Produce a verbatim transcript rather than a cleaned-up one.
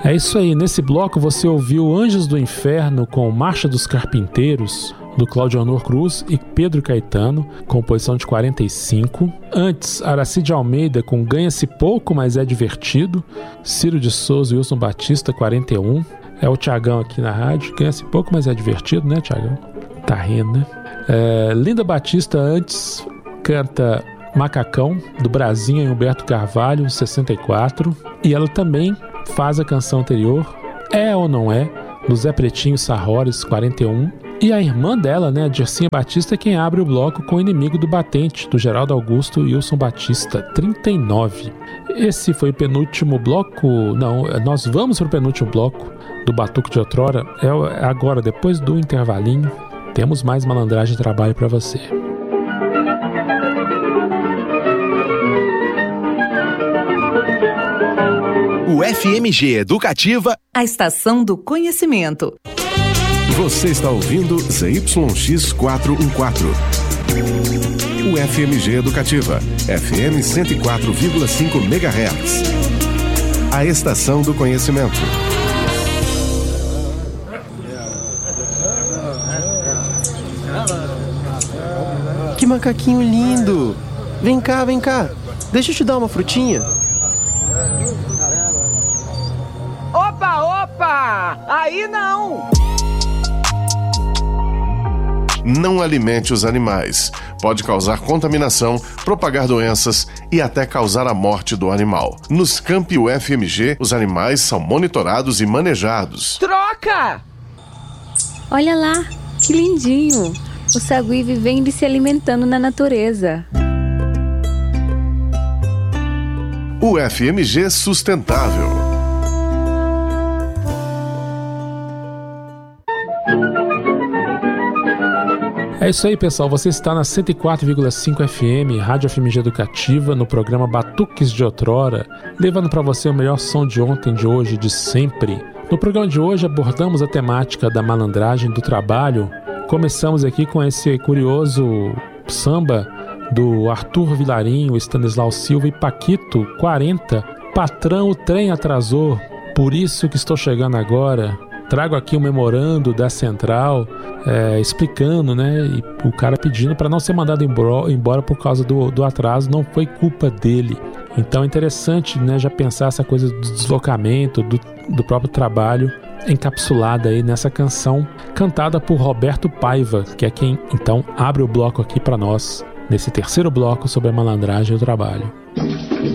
É isso aí, nesse bloco você ouviu Anjos do Inferno com Marcha dos Carpinteiros, do Cláudio Honor Cruz e Pedro Caetano, composição de quarenta e cinco. Antes, Aracide Almeida com Ganha-se Pouco, Mas é Divertido, Ciro de Souza e Wilson Batista, quarenta e um. É o Tiagão aqui na rádio, Ganha-se Pouco, Mas é Divertido, né, Tiagão? Tá rindo, né? É, Linda Batista antes canta Macacão, do Brasinha e Humberto Carvalho, sessenta e quatro. E ela também faz a canção anterior, É ou Não É, do Zé Pretinho Sarrores, quarenta e um. E a irmã dela, né, a Dircinha Batista, é quem abre o bloco com O Inimigo do Batente, do Geraldo Augusto e Wilson Batista, trinta e nove. Esse foi o penúltimo bloco, não, nós vamos para o penúltimo bloco do Batuque de Outrora. É agora, depois do intervalinho, temos mais malandragem de trabalho para você. O F M G Educativa, a estação do conhecimento. Você está ouvindo Z Y X quatrocentos e quatorze. O F M G Educativa, F M cento e quatro vírgula cinco megahertz. A estação do conhecimento. Que macaquinho lindo! Vem cá, vem cá. Deixa eu te dar uma frutinha. Opa, opa! Aí não! Não alimente os animais. Pode causar contaminação, propagar doenças e até causar a morte do animal. Nos campi U F M G, os animais são monitorados e manejados. Troca! Olha lá, que lindinho! O sagui vivendo e se alimentando na natureza. U F M G Sustentável. É isso aí, pessoal. Você está na cento e quatro vírgula cinco F M, Rádio F M G Educativa, no programa Batuques de Outrora, levando para você o melhor som de ontem, de hoje, de sempre. No programa de hoje abordamos a temática da malandragem do trabalho. Começamos aqui com esse curioso samba do Arthur Vilarinho, Stanislau Silva e Paquito, quarenta. Patrão, o trem atrasou, por isso que estou chegando agora. Trago aqui um memorando da Central, é, explicando, né? E o cara pedindo para não ser mandado embora por causa do, do atraso, não foi culpa dele. Então é interessante, né, já pensar essa coisa do deslocamento, do, do próprio trabalho, encapsulada aí nessa canção cantada por Roberto Paiva, que é quem então abre o bloco aqui para nós, nesse terceiro bloco sobre a malandragem do trabalho.